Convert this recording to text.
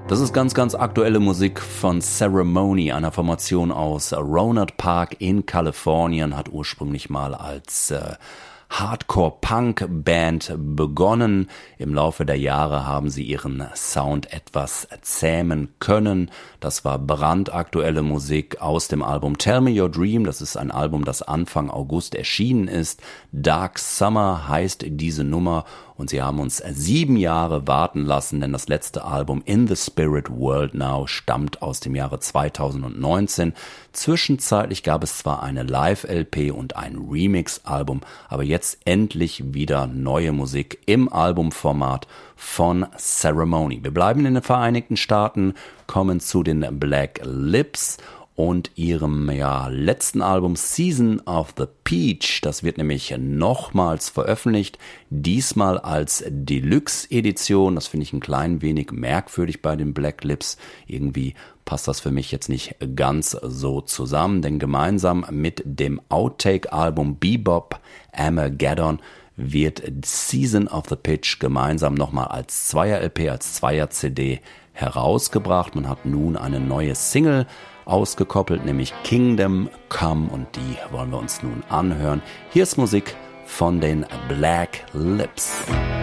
Das ist ganz aktuelle Musik von Ceremony, einer Formation aus Rohnert Park in Kalifornien, hat ursprünglich mal als Hardcore-Punk-Band begonnen. Im Laufe der Jahre haben sie ihren Sound etwas zähmen können. Das war brandaktuelle Musik aus dem Album Tell Me Your Dream. Das ist ein Album, das Anfang August erschienen ist. Dark Summer heißt diese Nummer und sie haben uns 7 Jahre warten lassen, denn das letzte Album In the Spirit World Now stammt aus dem Jahre 2019. Zwischenzeitlich gab es zwar eine Live-LP und ein Remix-Album, aber jetzt endlich wieder neue Musik im Albumformat von Ceremony. Wir bleiben in den Vereinigten Staaten, kommen zu den Black Lips und ihrem letzten Album Season of the Peach. Das wird nämlich nochmals veröffentlicht, diesmal als Deluxe-Edition. Das finde ich ein klein wenig merkwürdig bei den Black Lips. Irgendwie passt das für mich jetzt nicht ganz so zusammen, denn gemeinsam mit dem Outtake-Album Bebop Armageddon wird Season of the Pitch gemeinsam nochmal als Zweier-LP, als Zweier-CD herausgebracht. Man hat nun eine neue Single ausgekoppelt, nämlich Kingdom Come, und die wollen wir uns nun anhören. Hier ist Musik von den Black Lips.